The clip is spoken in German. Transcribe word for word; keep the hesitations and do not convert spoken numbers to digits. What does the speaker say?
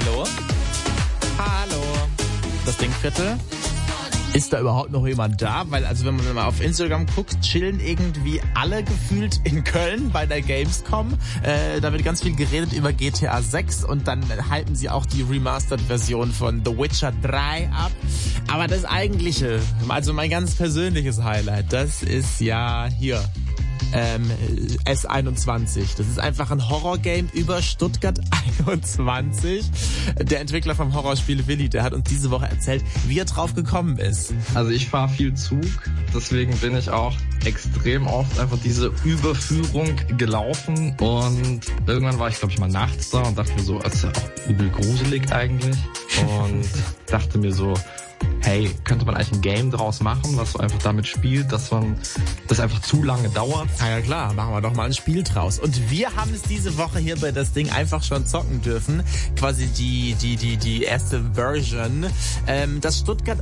Hallo? Hallo? Das Dingviertel? Ist da überhaupt noch jemand da? Weil, also wenn man mal auf Instagram guckt, chillen irgendwie alle gefühlt in Köln bei der Gamescom. Äh, da wird ganz viel geredet über G T A sechs und dann halten sie auch die Remastered-Version von The Witcher drei ab. Aber das eigentliche, also mein ganz persönliches Highlight, das ist ja hier. Ähm, S einundzwanzig. Das ist einfach ein Horrorgame über Stuttgart einundzwanzig. Der Entwickler vom Horrorspiel Willi, der hat uns diese Woche erzählt, wie er drauf gekommen ist. Also ich fahre viel Zug, deswegen bin ich auch extrem oft einfach diese Überführung gelaufen und irgendwann war ich, glaube ich, mal nachts da und dachte mir so, es ist ja auch übel gruselig eigentlich und dachte mir so, hey, könnte man eigentlich ein Game draus machen, was so einfach damit spielt, dass man das einfach zu lange dauert? Na ja klar, machen wir doch mal ein Spiel draus. Und wir haben es diese Woche hier bei das Ding einfach schon zocken dürfen. Quasi die die die die erste Version. Ähm, das Stuttgart